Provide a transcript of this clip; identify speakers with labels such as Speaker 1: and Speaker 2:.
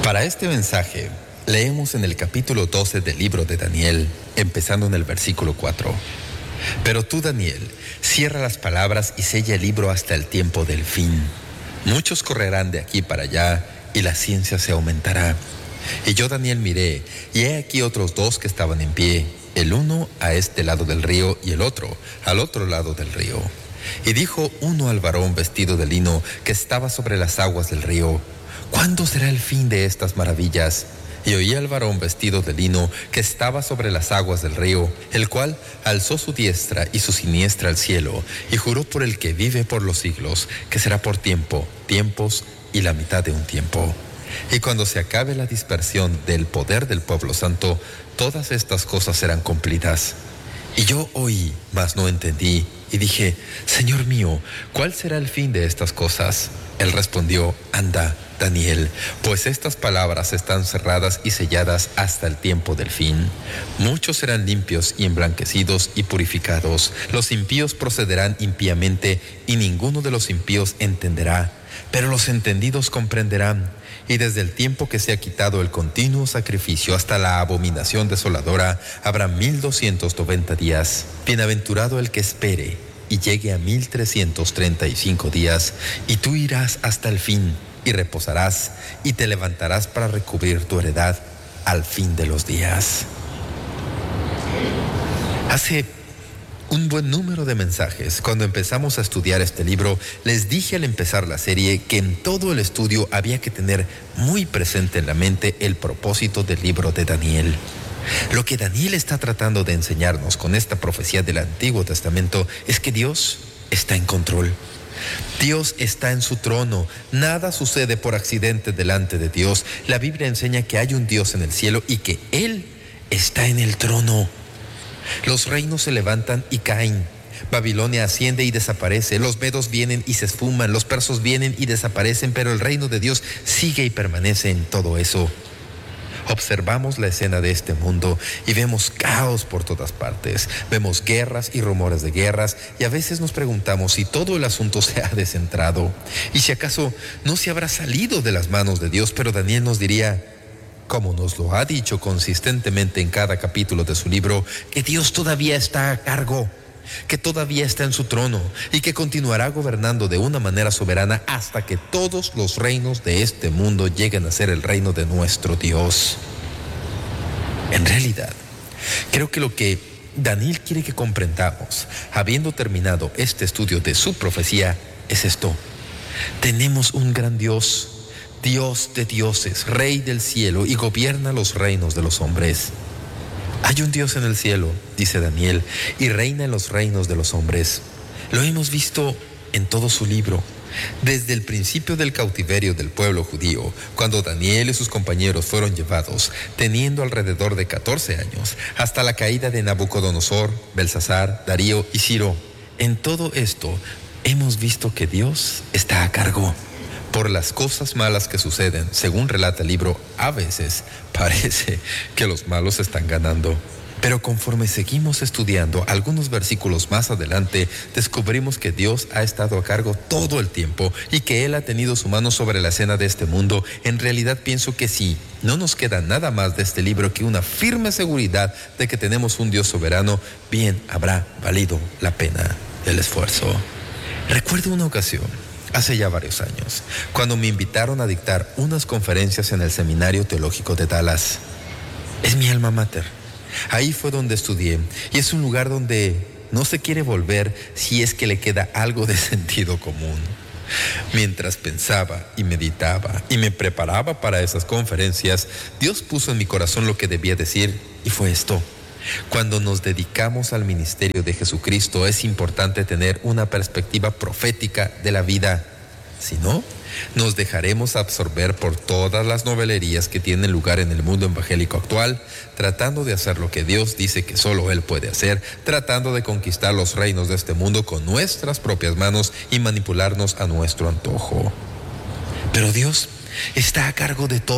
Speaker 1: Para este mensaje, leemos en el capítulo 12 del libro de Daniel, empezando en el versículo 4. Pero tú, Daniel, cierra las palabras y sella el libro hasta el tiempo del fin. Muchos correrán de aquí para allá y la ciencia se aumentará. Y yo, Daniel, miré, y he aquí otros dos que estaban en pie, el uno a este lado del río y el otro al otro lado del río. Y dijo uno al varón vestido de lino que estaba sobre las aguas del río: ¿Cuándo será el fin de estas maravillas? Y oí al varón vestido de lino que estaba sobre las aguas del río, el cual alzó su diestra y su siniestra al cielo, y juró por el que vive por los siglos, que será por tiempos y la mitad de un tiempo. Y cuando se acabe la dispersión del poder del pueblo santo, todas estas cosas serán cumplidas. Y yo oí, mas no entendí, y dije: Señor mío, ¿cuál será el fin de estas cosas? Él respondió: Anda, Daniel, pues estas palabras están cerradas y selladas hasta el tiempo del fin. Muchos serán limpios y emblanquecidos y purificados. Los impíos procederán impíamente, y ninguno de los impíos entenderá, pero los entendidos comprenderán. Y desde el tiempo que se ha quitado el continuo sacrificio hasta la abominación desoladora, habrá 1290 días. Bienaventurado el que espere y llegue a 1335 días, y tú irás hasta el fin, y reposarás, y te levantarás para recubrir tu heredad al fin de los días. Hace un buen número de mensajes, cuando empezamos a estudiar este libro, les dije al empezar la serie que en todo el estudio había que tener muy presente en la mente el propósito del libro de Daniel. Lo que Daniel está tratando de enseñarnos con esta profecía del Antiguo Testamento es que Dios está en control. Dios está en su trono. Nada sucede por accidente delante de Dios. La Biblia enseña que hay un Dios en el cielo y que Él está en el trono. Los reinos se levantan y caen. Babilonia asciende y desaparece. Los medos vienen y se esfuman. Los persas vienen y desaparecen, pero el reino de Dios sigue y permanece en todo eso. Observamos la escena de este mundo y vemos caos por todas partes. Vemos guerras y rumores de guerras, y a veces nos preguntamos si todo el asunto se ha descentrado y si acaso no se habrá salido de las manos de Dios. Pero Daniel nos diría, como nos lo ha dicho consistentemente en cada capítulo de su libro, que Dios todavía está a cargo, que todavía está en su trono y que continuará gobernando de una manera soberana hasta que todos los reinos de este mundo lleguen a ser el reino de nuestro Dios. En realidad, creo que lo que Daniel quiere que comprendamos, habiendo terminado este estudio de su profecía, es esto: tenemos un gran Dios, Dios de dioses, Rey del cielo, y gobierna los reinos de los hombres. Hay un Dios en el cielo, dice Daniel, y reina en los reinos de los hombres. Lo hemos visto en todo su libro. Desde el principio del cautiverio del pueblo judío, cuando Daniel y sus compañeros fueron llevados, teniendo alrededor de 14 años, hasta la caída de Nabucodonosor, Belsasar, Darío y Ciro. En todo esto, hemos visto que Dios está a cargo. Por las cosas malas que suceden, según relata el libro, a veces parece que los malos están ganando. Pero conforme seguimos estudiando algunos versículos más adelante, descubrimos que Dios ha estado a cargo todo el tiempo y que Él ha tenido su mano sobre la escena de este mundo. En realidad pienso que sí, no nos queda nada más de este libro que una firme seguridad de que tenemos un Dios soberano. Bien, habrá valido la pena el esfuerzo. Recuerdo una ocasión, hace ya varios años, cuando me invitaron a dictar unas conferencias en el Seminario Teológico de Dallas. Es mi alma mater. Ahí fue donde estudié, y es un lugar donde no se quiere volver si es que le queda algo de sentido común. Mientras pensaba y meditaba y me preparaba para esas conferencias, Dios puso en mi corazón lo que debía decir, y fue esto: cuando nos dedicamos al ministerio de Jesucristo, es importante tener una perspectiva profética de la vida. Si no, nos dejaremos absorber por todas las novelerías que tienen lugar en el mundo evangélico actual, tratando de hacer lo que Dios dice que solo Él puede hacer, tratando de conquistar los reinos de este mundo con nuestras propias manos y manipularnos a nuestro antojo. Pero Dios está a cargo de todo.